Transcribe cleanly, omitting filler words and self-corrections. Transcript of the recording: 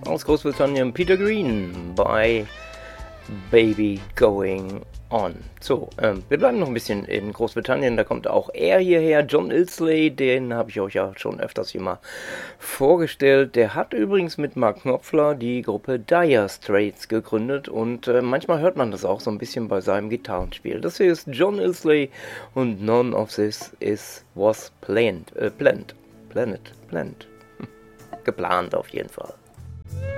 aus Großbritannien, Peter Green bei Baby Going On. So, wir bleiben noch ein bisschen in Großbritannien, da kommt auch er hierher, John Illsley, den habe ich euch ja schon öfters hier mal vorgestellt. Der hat übrigens mit Mark Knopfler die Gruppe Dire Straits gegründet und manchmal hört man das auch so ein bisschen bei seinem Gitarrenspiel. Das hier ist John Illsley und None of This was planned. Geplant auf jeden Fall.